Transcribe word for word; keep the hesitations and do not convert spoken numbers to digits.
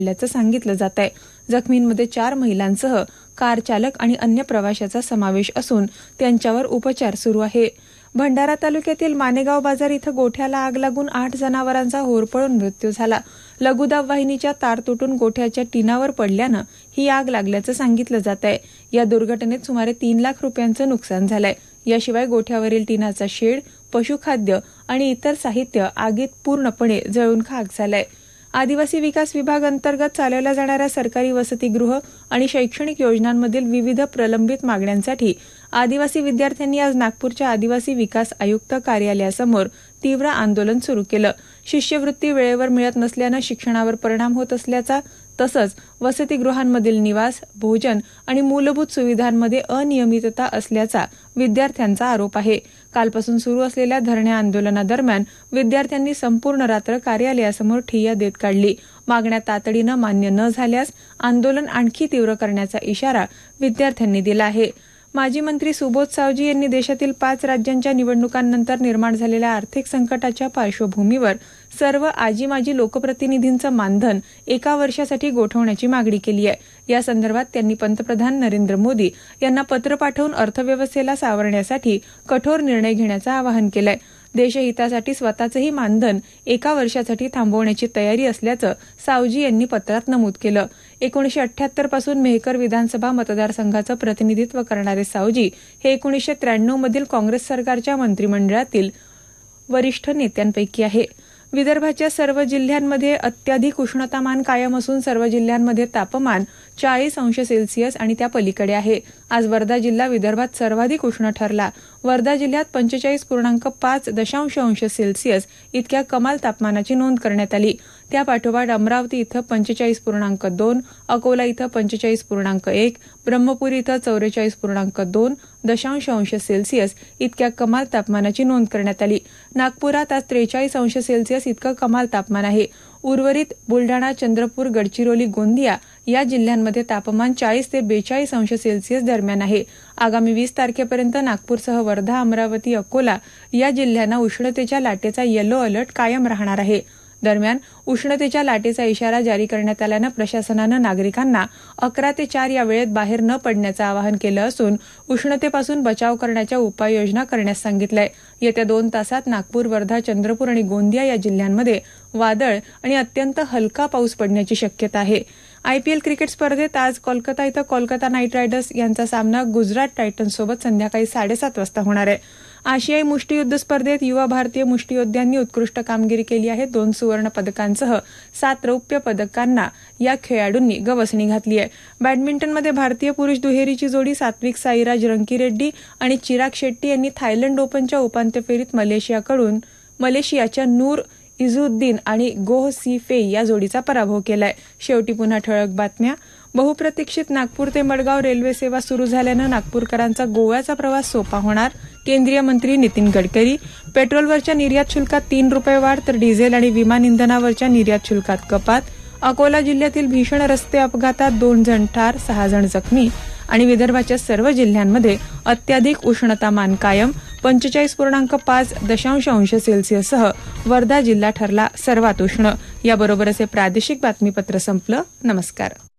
असल्याचं सांगितलं जात आहे। जखमींमध्ये चार महिलांसह कार चालक आणि अन्य प्रवाशांचा समावेश असून त्यांच्यावर उपचार सुरू आहे। भंडारा तालुक्यातील मानेगाव बाजार इथं गोठ्याला आग लागून आठ जनावरांचा होरपळून मृत्यू झाला। लघुदाब वाहिनीच्या तार तुटून गोठ्याच्या टीनावर पडल्यानं ही आग लागल्याचं सांगितलं जात आहे। या दुर्घटनेत सुमारे तीन लाख रुपयांचं नुकसान झालंय। याशिवाय गोठ्यावरील टीनाचा शेड, पशुखाद्य आणि इतर साहित्य आगीत पूर्णपणे जळून खाक झालंय। आदिवासी विकास विभाग अंतर्गत चालवल्या जाणाऱ्या सरकारी वसतिगृह आणि शैक्षणिक योजनांमधील विविध प्रलंबित मागण्यांसाठी आदिवासी विद्यार्थ्यांनी आज नागपूरच्या आदिवासी विकास आयुक्त कार्यालयासमोर तीव्र आंदोलन सुरू केलं। शिष्यवृत्ती वेळेवर मिळत नसल्यानं शिक्षणावर परिणाम होत असल्याचा तसंच वसतिगृहांमधील निवास, भोजन आणि मूलभूत सुविधांमध्ये अनियमितता असल्याचा विद्यार्थ्यांचा आरोप आहे। कालपासून सुरू असलेल्या धरणे आंदोलनादरम्यान विद्यार्थ्यांनी संपूर्ण रात्र कार्यालयासमोर ठिय्या देत काढली। मागण्या तातडीनं मान्य न झाल्यास आंदोलन आणखी तीव्र करण्याचा इशारा विद्यार्थ्यांनी दिला आहे। माजी मंत्री सुबोध सावजी यांनी देशातील पाच राज्यांच्या निवडणुकांनंतर निर्माण झालेल्या आर्थिक संकटाच्या पार्श्वभूमीवर सर्व आजी माजी लोकप्रतिनिधींचं मानधन एका वर्षासाठी गोठवण्याची मागणी केली आहे। या संदर्भात त्यांनी पंतप्रधान नरेंद्र मोदी यांना पत्र पाठवून अर्थव्यवस्थेला सावरण्यासाठी कठोर निर्णय घेण्याचं आवाहन केलंय। देशहितासाठी स्वतःचंही मानधन एका वर्षासाठी थांबवण्याची तयारी असल्याचं सावजी यांनी पत्रात नमूद केलं। एकोणीसशे अठ्ठ्याहत्तर पासून मेहकर विधानसभा मतदारसंघाचं प्रतिनिधित्व करणारे सावजी हे एकोणीसशे त्र्याण्णव मधील काँग्रेस सरकारच्या मंत्रिमंडळातील वरिष्ठ नेत्यांपैकी आहे। विदर्भाच्या सर्व जिल्ह्यांमध्ये अत्याधिक उष्णतामान कायम असून सर्व जिल्ह्यांमध्ये तापमान चाळीस अंश सेल्सिअस आणि त्या पलीकडे आहे। आज वर्धा जिल्हा विदर्भात सर्वाधिक उष्ण ठरला। वर्धा जिल्ह्यात पंचेचाळीस पूर्णांक पाच दशांश अंश सेल्सिअस इतक्या कमाल तापमानाची नोंद करण्यात आली। त्या पाठोपाठ अमरावती इथं पंचेचाळीस पूर्णांक दोन, अकोला इथं पंचेचाळीस पूर्णांक एक, ब्रह्मपुरी इथं चौवेचाळीस पूर्णांक दोन दशांश अंश सेल्सिअस इतक्या कमाल तापमानाची नोंद करण्यात आली। नागपुरात आज त्रेचाळीस अंश सेल्सिअस इतकं कमाल तापमान आहे। उर्वरित बुलढाणा, चंद्रपूर, गडचिरोली, गोंदिया या जिल्ह्यांमध्ये तापमान चाळीस ते बेचाळीस अंश सेल्सिअस दरम्यान आहे। आगामी वीस तारखेपर्यंत नागपूरसह वर्धा, अमरावती, अकोला या जिल्ह्यांना उष्णतेच्या लाटेचा येलो अलर्ट कायम राहणार आहे। दरम्यान उष्णतेच्या लाटेचा इशारा जारी करण्यात आल्यानं प्रशासनानं नागरिकांना अकरा ते चार या वेळेत बाहेर न पडण्याचं आवाहन केलं असून उष्णतेपासून बचाव करण्याच्या उपाययोजना करण्यास सांगितलंय। येत्या दोन तासात नागपूर, वर्धा, चंद्रपूर आणि गोंदिया या जिल्ह्यांमध्ये वादळ आणि अत्यंत हलका पाऊस पडण्याची शक्यता आहे। आयपीएल क्रिकेट स्पर्धेत आज कोलकाता इथं कोलकाता नाईट रायडर्स यांचा सामना गुजरात टायटन्स सोबत संध्याकाळी साडेसात वाजता होणार आहे। आशियाई मुष्टियुद्ध स्पर्धेत युवा भारतीय मुष्टियोद्ध्यांनी उत्कृष्ट कामगिरी केली आहे। दोन सुवर्ण पदकांसह सात रौप्य पदकांना या खेळाडूंनी गवसणी घातली आहे। बॅडमिंटनमध्ये भारतीय पुरुष दुहेरीची जोडी सात्विक साईराज रंकीरेड्डी आणि चिराग शेट्टी यांनी थायलंड ओपनच्या उपांत्य फेरीत मलेशियाकडून मलेशियाच्या नूर इझुद्दीन आणि गोह सी फेई या जोडीचा पराभव केलाय। शेवटी पुन्हा ठळक बातम्या। बहुप्रतीक्षित नागपूर ते मडगाव रेल्वे सेवा सुरू झाल्यानं नागपूरकरांचा गोव्याचा प्रवास सोपा होणार। केंद्रीय मंत्री नितीन गडकरी। पेट्रोलवरच्या निर्यात शुल्कात तीन रुपये वाढ तर डिझेल आणि विमान इंधनावरच्या निर्यात शुल्कात कपात। अकोला जिल्ह्यातील भीषण रस्ते अपघातात दोन जण ठार, सहा जण जखमी आणि विदर्भाच्या सर्व जिल्ह्यांमध्ये अत्याधिक उष्णतामान कायम। पंचेचाळीस पूर्णांक पाच दशांश अंश सेल्सिअससह वर्धा जिल्हा ठरला सर्वात उष्ण। याबरोबरच हे प्रादेशिक बातमीपत्र संपलं। नमस्कार।